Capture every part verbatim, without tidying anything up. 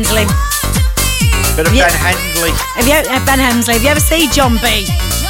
Hensley. Bit of Yeah. Ben Hensley. Have you, uh, Ben Hemsley, have you ever seen John B?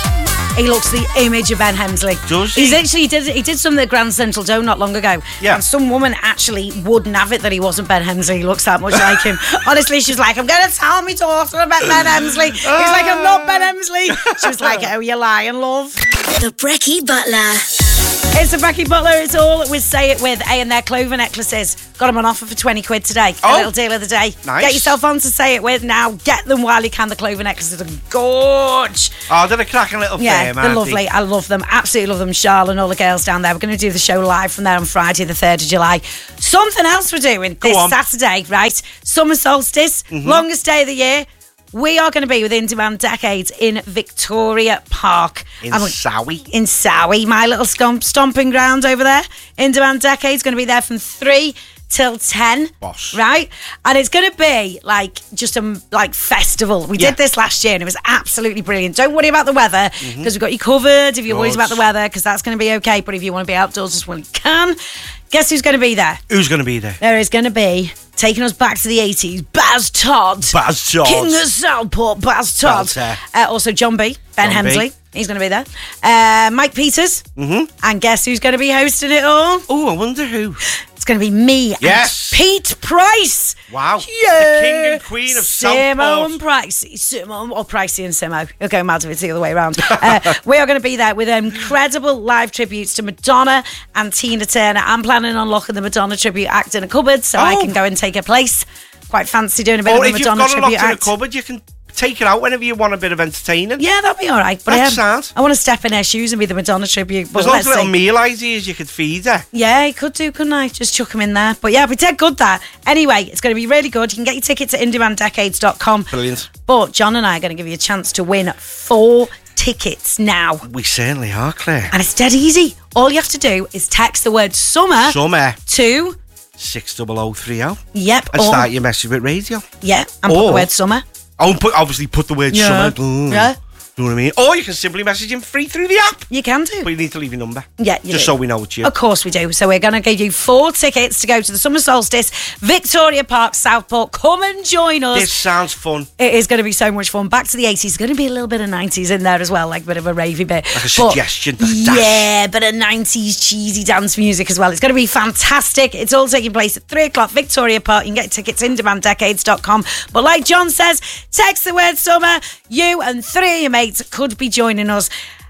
He looks the image of Ben Hemsley. Does he? He's actually he did he did something at Grand Central Dome not long ago. Yeah. And some woman actually wouldn't have it that he wasn't Ben Hemsley. He looks that much like him. Honestly, she's like, I'm going to tell me daughter about Ben Hemsley. He's like, I'm not Ben Hemsley. She was like, oh, you're lying, love. The Brecky Butler. It's the Brecky Butler. It's all with Say It With. A and their clover necklaces. Got them on offer for twenty quid today. Oh. A little deal of the day. Nice. Get yourself on to Say It With now. Get them while you can. The clover necklaces are gorge. Oh, they're a cracking little Yeah, firm, they're aren't lovely. I love them. Absolutely love them. Charlotte and all the girls down there. We're going to do the show live from there on Friday the third of July. Something else we're doing this on. Saturday, right? Summer solstice. Mm-hmm. Longest day of the year. We are going to be with In Demand Decades in Victoria Park. In And we- Sowie. in Sowie, my little stomp, stomping ground over there. In Demand Decade's going to be there from three till ten. Boss. Right? And it's going to be like just a like festival. We Yeah. did this last year and it was absolutely brilliant. Don't worry about the weather because we've got you covered if you're worried Good. about the weather because that's going to be okay. But if you want to be outdoors as well you can, guess who's going to be there? Who's going to be there? There is going to be, taking us back to the eighties, Baz Todd. Baz Todd. King of Southport, Baz Todd. Belter. Uh, also John B, Ben John B. Hemsley. He's going to be there. Uh, Mike Peters. Mm-hmm. And guess who's going to be hosting it all? Oh, I wonder who. It's going to be me Yes. and Pete Price. Wow. Yeah. The king and queen of Simo Southport. and Pricey. Simo, or Pricey and Simo. You'll go mad if it's the other way around. uh, we are going to be there with incredible live tributes to Madonna and Tina Turner. I'm planning on locking the Madonna tribute act in a cupboard so I Oh. can go and take her place. Quite fancy doing a bit Or of a if you've Madonna got a tribute locked in a act. cupboard, you can take it out whenever you want a bit of entertaining. Yeah, that'd be all right. But That's um, sad. I want to step in her shoes and be the Madonna tribute. But There's lots let's of little see. meal ideas you could feed her. Yeah, he could do, couldn't I? Just chuck him in there. But yeah, we did good that. Anyway, it's going to be really good. You can get your tickets at in demand decades dot com. Brilliant. But John and I are going to give you a chance to win four tickets now. We certainly are, Claire. And it's dead easy. All you have to do is text the word summer Summer. to, six double oh three oh. yep, And or, start your message with radio. yeah, and put the Or- word summer. Oh, put, obviously put the word Yeah. summer. Ooh. Yeah. You know what I mean? Or you can simply message him free through the app. You can do. But you need to leave your number. Yeah, you Just do. so we know it's you. Of course we do. So we're going to give you four tickets to go to the Summer Solstice, Victoria Park, Southport. Come and join us. This sounds fun. It is going to be so much fun. Back to the eighties. There's going to be a little bit of nineties in there as well, like a bit of a ravey bit. Like a But, suggestion, like a dash. yeah, but a nineties cheesy dance music as well. It's going to be fantastic. It's all taking place at three o'clock, Victoria Park. You can get tickets in demand decades dot com. But like John says, text the word summer. You and three of your mates could be joining us.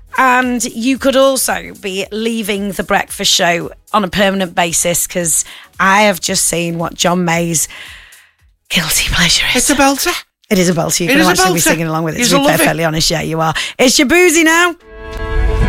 And you could also be leaving the breakfast show on a permanent basis because I have just seen what John May's guilty pleasure is. It's a belter. It is a belter. You It can is a actually be belter. singing along with it. He's To a be love it. perfectly honest, yeah, you are. It's your boozy now.